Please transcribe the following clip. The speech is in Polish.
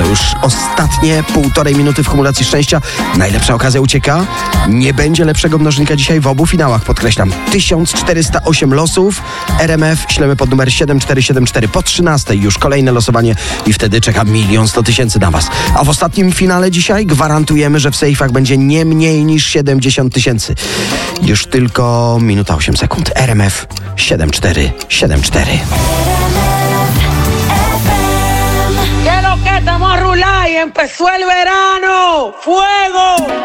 już ostatnie 1,5 minuty w kumulacji szczęścia. Najlepsza okazja ucieka. Nie będzie lepszego mnożnika dzisiaj w obu finałach, podkreślam. 1408 losów. RMF ślemy pod numer 7474. Po 13 już kolejne losowanie i wtedy czeka 1 100 000 na Was. A w ostatnim finale dzisiaj gwarantujemy, że w sejfach będzie nie mniej niż 70 000. Już tylko minuta 8 sekund. RMF 7474. ¿Qué lo que estamos a rular y empezó el verano? ¡Fuego!